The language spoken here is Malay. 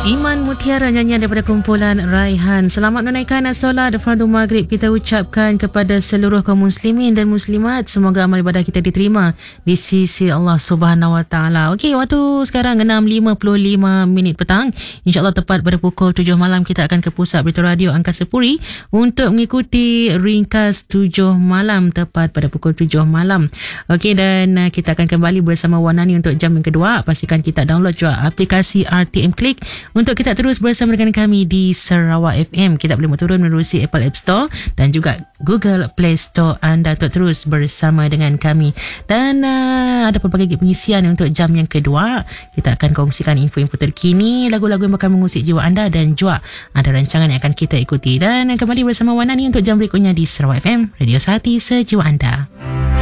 Iman Mutiara, nyanyian daripada kumpulan Raihan. Selamat menunaikan solat fardu maghrib kita ucapkan kepada seluruh kaum muslimin dan muslimat. Semoga amal ibadah kita diterima di sisi Allah Subhanahu Wa Taala. Okey, waktu sekarang 6.55 petang. InsyaAllah tepat pada pukul 7 malam kita akan ke pusat berita radio Angkasa Puri untuk mengikuti ringkas 7 malam tepat pada pukul 7 malam. Okey, dan kita akan kembali bersama Wanani untuk jam yang kedua. Pastikan kita download juga aplikasi RTM Click untuk kita terus bersama dengan kami di Sarawak FM. Kita boleh turun menerusi Apple App Store dan juga Google Play Store anda untuk terus bersama dengan kami. Dan ada pelbagai pengisian untuk jam yang kedua. Kita akan kongsikan info-info terkini, lagu-lagu yang akan mengusik jiwa anda dan juga ada rancangan yang akan kita ikuti. Dan kembali bersama Wanani untuk jam berikutnya di Sarawak FM, Radio Sehati Sejiwa Anda.